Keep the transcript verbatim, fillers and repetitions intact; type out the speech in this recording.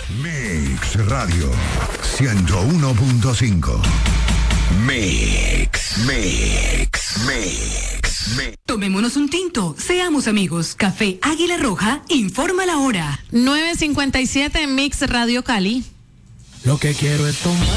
Mix Radio ciento uno punto cinco. Mix, Mix, Mix, Mix. Tomémonos un tinto, seamos amigos. Café Águila Roja informa la hora. nueve cincuenta y siete en Mix Radio Cali. Lo que quiero es tomar.